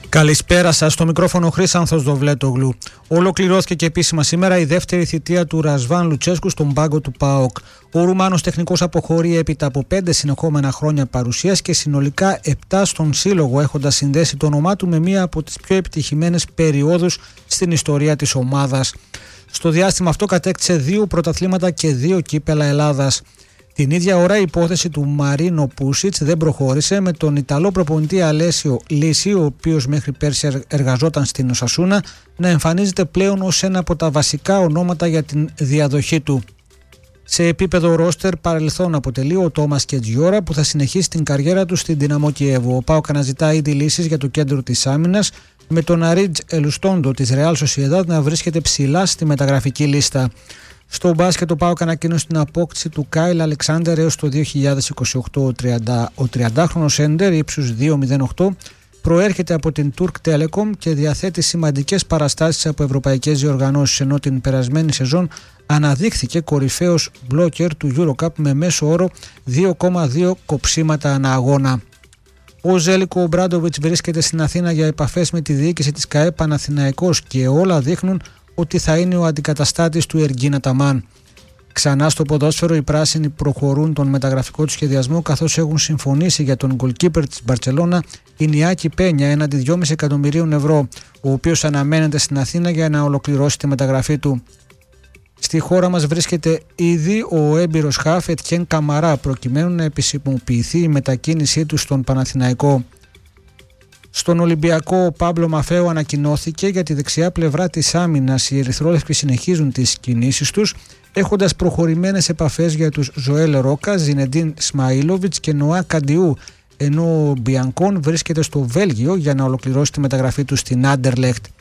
Καλησπέρα σας, στο μικρόφωνο Χρύσανθος Δοβλέτογλου. Ολοκληρώθηκε και επίσημα σήμερα η δεύτερη θητεία του Ρασβάν Λουτσέσκου στον πάγκο του ΠΑΟΚ. Ο Ρουμάνος τεχνικός αποχωρεί έπειτα από 5 συνεχόμενα χρόνια παρουσίας και συνολικά 7 στον σύλλογο, έχοντας συνδέσει το όνομά του με μία από τις πιο επιτυχημένες περιόδους στην ιστορία της ομάδας. Στο διάστημα αυτό κατέκτησε 2 πρωταθλήματα και 2 κύπελα Ελλάδας. Την ίδια ώρα η υπόθεση του Μαρίνο Πούσιτς δεν προχώρησε, με τον Ιταλό προπονητή Αλέσιο Λύση, ο οποίος μέχρι πέρσι εργαζόταν στην Οσασούνα, να εμφανίζεται πλέον ως ένα από τα βασικά ονόματα για την διαδοχή του. Σε επίπεδο ρόστερ παρελθόν αποτελεί ο Τόμας Κετζιόρα, που θα συνεχίσει την καριέρα του στην Δυναμό Κιέβου. Ο ΠΑΟΚ αναζητά ήδη λύσεις για το κέντρο της άμυνας, με τον Αρίτζ Ελουστόντο της Ρεάλ Σοσιεδάδ να βρίσκεται ψηλά στη μεταγραφική λίστα. Στο μπάσκετ, ο ΠΑΟΚ ανακοίνωσε την απόκτηση του Κάιλ Αλεξάνδερ έως το 2028. Ο 30χρονος έντερ ύψους 2,08 προέρχεται από την Turk Telecom και διαθέτει σημαντικές παραστάσεις από ευρωπαϊκές διοργανώσεις, ενώ την περασμένη σεζόν αναδείχθηκε κορυφαίος μπλόκερ του EuroCup με μέσο όρο 2,2 κοψίματα ανά αγώνα. Ο Ζέλικο Ομπράντοβιτς βρίσκεται στην Αθήνα για επαφές με τη διοίκηση της ΚΑΕ Παναθηναϊκός και όλα δείχνουν ότι θα είναι ο αντικαταστάτης του Εργίν Αταμάν. Ξανά στο ποδόσφαιρο, οι πράσινοι προχωρούν τον μεταγραφικό του σχεδιασμό, καθώς έχουν συμφωνήσει για τον γκολκίπερ της Μπαρτσελώνα Ινιάκη Πένια έναντι 2,5 εκατομμυρίων ευρώ, ο οποίος αναμένεται στην Αθήνα για να ολοκληρώσει τη μεταγραφή του. Στη χώρα μας βρίσκεται ήδη ο έμπειρος χαφ Ετιέν Καμαρά, προκειμένου να επισημοποιηθεί η μετακίνησή του στον Παναθηναϊκό. Στον Ολυμπιακό, ο Πάμπλο Μαφέο ανακοινώθηκε για τη δεξιά πλευρά της άμυνας. Οι ερυθρόλευκοι συνεχίζουν τις κινήσεις τους, έχοντας προχωρημένες επαφές για τους Ζωέλ Ρόκα, Ζινεντίν Σμαΐλοβιτς και Νοά Καντιού, ενώ ο Μπιανκόν βρίσκεται στο Βέλγιο για να ολοκληρώσει τη μεταγραφή του στην Άντερλεχτ.